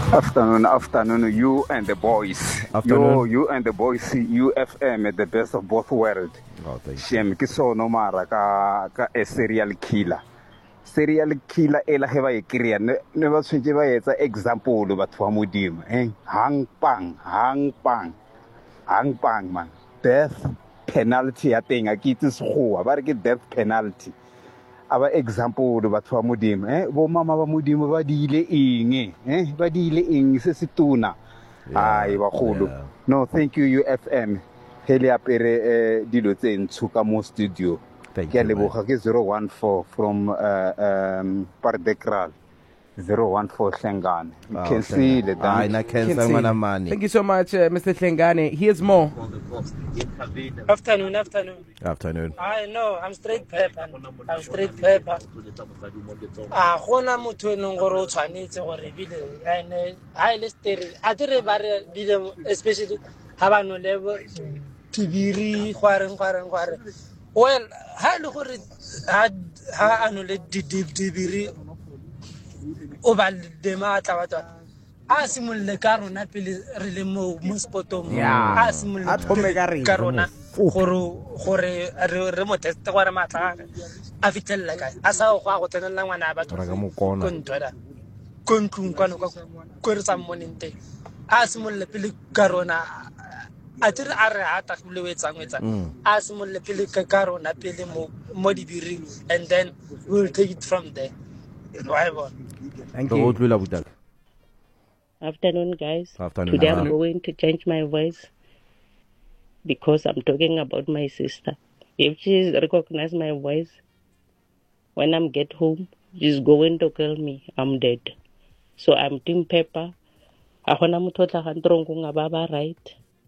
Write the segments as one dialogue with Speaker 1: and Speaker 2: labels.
Speaker 1: Afternoon, you and the boys.
Speaker 2: Afternoon.
Speaker 1: You and the boys, UFM, the best of both worlds.
Speaker 2: Oh, thank you.
Speaker 1: Shem, ke sono mara ka a serial killer. Serial killer e la heba e kriya ne ba tshwetse ba etsa example batho ba modimo, hang pang man. Death penalty ya teng a ke itse sekgowa ba re ke death penalty. Aba example batho ba modimo bo mama ba modimo ba diile eng ba diile eng se se tuna ai ba kholo. No, thank you UFM hele apere dilo tse ntsho ka mo studio.
Speaker 2: Thank
Speaker 1: Ke
Speaker 2: you.
Speaker 1: leboga ke 014 from Pardekral 014 Hlengane. You can see the
Speaker 2: I can say money.
Speaker 3: Thank you so much, Mr. Hlengane. Here's more.
Speaker 4: Afternoon. I know, I'm straight pepper. Gona motho eneng gore o tshwanetse gore bile ene ha ile steri a dire ba re bile especially ha ba no le tibiri khwareng well ha ile gore ha ano le dibiri o ba le matla batho a simolle ka rona pele re le mo spotong a simolle ka rona gore re mo test gore matla a fitella ka a sa go a go tsenela ngwana ba go ntwela kontlung kwano ko re tsa monente a simolle pele ka rona a dire a re hata go le wetsang a simolle pele ka rona pele mo dibiri and then we'll take it from there.
Speaker 3: Thank you.
Speaker 5: Afternoon, guys.
Speaker 2: Afternoon.
Speaker 5: Today I'm going to change my voice because I'm talking about my sister. If she recognize my voice, when I get home, she's going to kill me. I'm dead. So I'm Team Pepper. Right?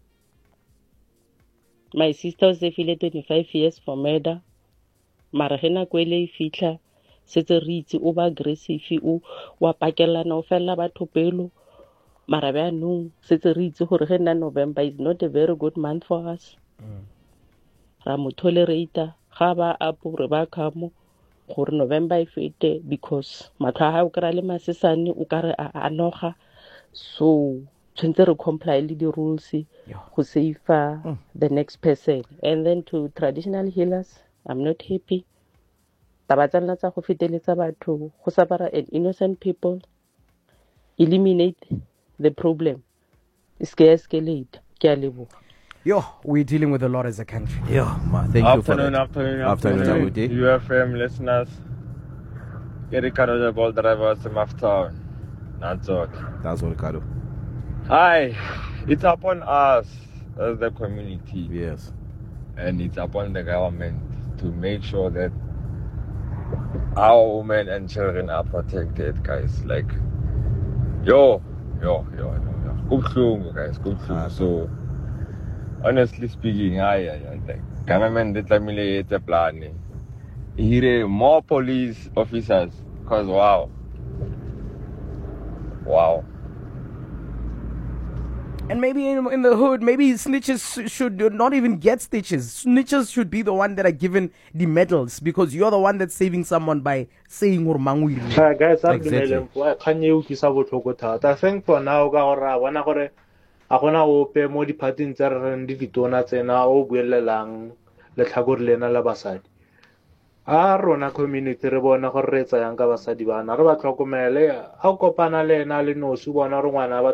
Speaker 5: My sister was 25 years for murder. Marahena kwele fitla setse re itse o ba aggressive o wa pakelana o fela batho pelo mara ba no setse re itse gore gena November is not a very good month for us. Ra mo tolerate ga ba apore ba khamo gore November e fete because matla ha o kra le masesane o kare a noga so tshwentse re comply le di rules go save the next person. And then to traditional healers, I'm not happy. Tabatsanla tsa go feteletsa batho go sabara and innocent people, eliminate the problem, escalate.
Speaker 3: Yo, we're dealing with a lot as a country.
Speaker 2: Thank you for that. Afternoon,
Speaker 6: UFM listeners. Ricardo the ball driver from Maftown. That's all,
Speaker 2: Ricardo.
Speaker 6: Hi, it's upon us as the community.
Speaker 2: Yes.
Speaker 6: And it's upon the government to make sure that our women and children are protected, guys. Like, yo. Good guys. So, honestly speaking, like, government determined the plan. Here, more police officers, because wow.
Speaker 3: And maybe in the hood, maybe snitches should not even get stitches. Snitches should be the one that are given the medals because you're the one that's saving someone by saying urmangwiri.
Speaker 7: Guys, I'm I think for now, a gona ope mo diphateng tsa re di ditona tsena o buelelang le tlhagore lena la basadi a rona community re bona gore re tsayang ka basadi bana re ba tlhokomele a kopana le ena le nosi bona re ngwana